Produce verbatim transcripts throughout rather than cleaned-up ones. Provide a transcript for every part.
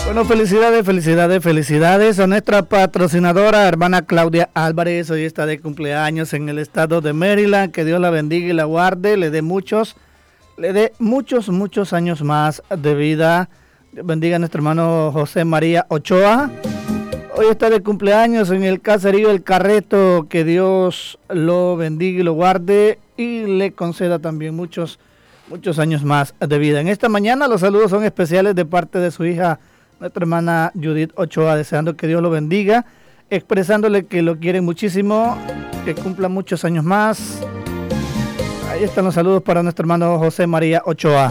Bueno, felicidades, felicidades, felicidades a nuestra patrocinadora, hermana Claudia Álvarez. Hoy está de cumpleaños en el estado de Maryland. Que Dios la bendiga y la guarde, le dé muchos, le dé muchos, muchos años más de vida. Dios bendiga a nuestro hermano José María Ochoa. Hoy está de cumpleaños en el caserío El Carreto. Que Dios lo bendiga y lo guarde y le conceda también muchos, muchos años más de vida. En esta mañana los saludos son especiales de parte de su hija, nuestra hermana Judith Ochoa, deseando que Dios lo bendiga, expresándole que lo quiere muchísimo, que cumpla muchos años más. Ahí están los saludos para nuestro hermano José María Ochoa.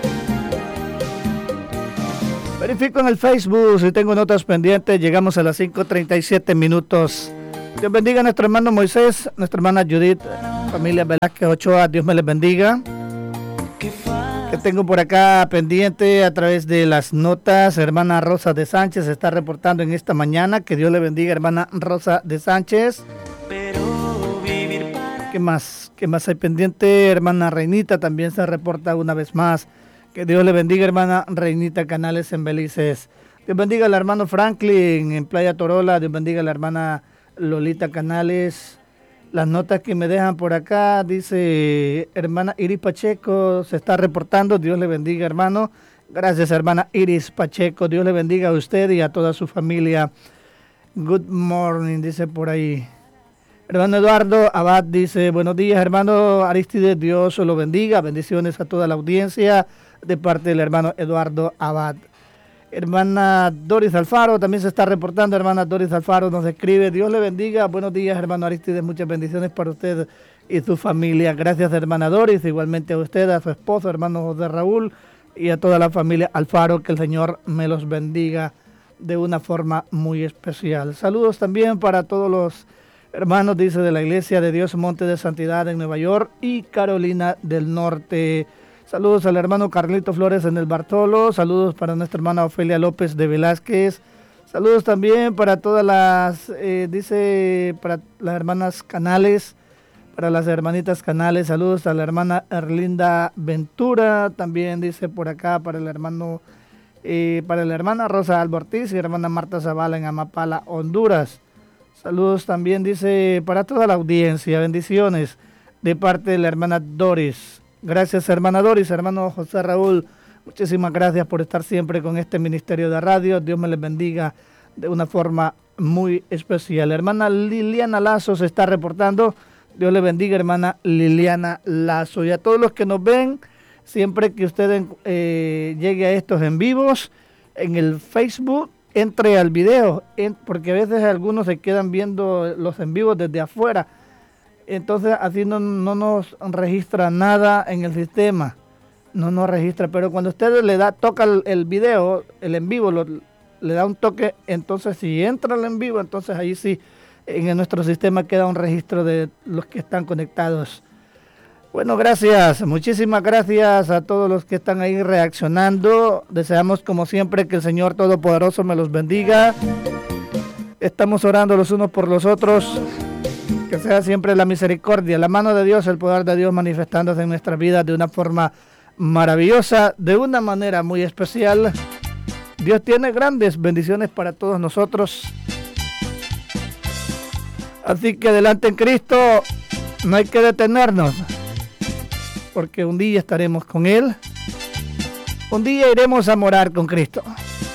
Verifico en el Facebook si tengo notas pendientes. Llegamos a las cinco treinta y siete minutos. Dios bendiga a nuestro hermano Moisés, nuestra hermana Judith, familia Velázquez Ochoa, Dios me les bendiga. Que tengo por acá pendiente a través de las notas, hermana Rosa de Sánchez está reportando en esta mañana. Que Dios le bendiga, hermana Rosa de Sánchez. ¿Qué más? ¿Qué más hay pendiente? Hermana Reinita también se reporta una vez más. Que Dios le bendiga, hermana Reinita Canales en Belices. Dios bendiga al hermano Franklin en Playa Torola. Dios bendiga a la hermana Lolita Canales. Las notas que me dejan por acá, dice hermana Iris Pacheco, se está reportando. Dios le bendiga, hermano. Gracias, hermana Iris Pacheco. Dios le bendiga a usted y a toda su familia. Good morning, dice por ahí. Hermano Eduardo Abad dice, buenos días, hermano Aristides, Dios lo bendiga. Bendiciones a toda la audiencia de parte del hermano Eduardo Abad. Hermana Doris Alfaro también se está reportando. Hermana Doris Alfaro nos escribe, Dios le bendiga. Buenos días, hermano Aristides, muchas bendiciones para usted y su familia. Gracias, hermana Doris, igualmente a usted, a su esposo, hermano José Raúl, y a toda la familia Alfaro. Que el Señor me los bendiga de una forma muy especial. Saludos también para todos los hermanos, dice, de la Iglesia de Dios Monte de Santidad en Nueva York y Carolina del Norte. Saludos al hermano Carlito Flores en el Bartolo. Saludos para nuestra hermana Ofelia López de Velázquez. Saludos también para todas las, eh, dice, para las hermanas Canales, para las hermanitas Canales. Saludos a la hermana Erlinda Ventura. También dice por acá para el hermano, eh, para la hermana Rosa Albortiz y hermana Marta Zavala en Amapala, Honduras. Saludos también, dice, para toda la audiencia. Bendiciones de parte de la hermana Doris. Gracias, hermana Doris, hermano José Raúl, muchísimas gracias por estar siempre con este ministerio de radio. Dios me les bendiga de una forma muy especial. Hermana Liliana Lazo se está reportando. Dios le bendiga, hermana Liliana Lazo. Y a todos los que nos ven, siempre que usted eh, llegue a estos en vivos, en el Facebook, entre al video, en, porque a veces algunos se quedan viendo los en vivos desde afuera. Entonces así no, no nos registra nada en el sistema, no nos registra, pero cuando usted le da, toca el, el video, el en vivo, lo, le da un toque, entonces si entra el en vivo, entonces ahí sí, en nuestro sistema queda un registro de los que están conectados. Bueno, gracias, muchísimas gracias a todos los que están ahí reaccionando. Deseamos como siempre que el Señor Todopoderoso me los bendiga. Estamos orando los unos por los otros. Que sea siempre la misericordia, la mano de Dios, el poder de Dios manifestándose en nuestras vidas de una forma maravillosa, de una manera muy especial. Dios tiene grandes bendiciones para todos nosotros. Así que adelante en Cristo, no hay que detenernos, porque un día estaremos con Él, un día iremos a morar con Cristo.